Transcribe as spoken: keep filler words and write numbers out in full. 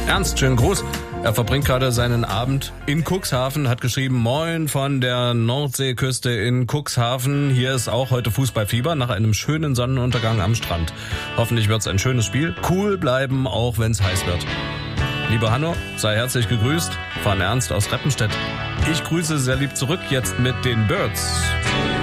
Ernst, schönen Gruß. Er verbringt gerade seinen Abend in Cuxhaven, hat geschrieben, moin von der Nordseeküste in Cuxhaven. Hier ist auch heute Fußballfieber nach einem schönen Sonnenuntergang am Strand. Hoffentlich wird's ein schönes Spiel. Cool bleiben, auch wenn's heiß wird. Liebe Hanno, sei herzlich gegrüßt von Ernst aus Reppenstedt. Ich grüße sehr lieb zurück jetzt mit den Birds.